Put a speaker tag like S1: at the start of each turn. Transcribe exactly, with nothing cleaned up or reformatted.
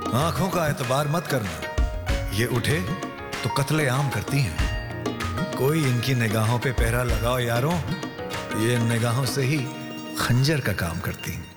S1: आंखों का एतबार मत करना, ये उठे तो कत्ले आम करती हैं। कोई इनकी निगाहों पे पहरा लगाओ यारों, ये इन निगाहों से ही खंजर का काम करती हैं।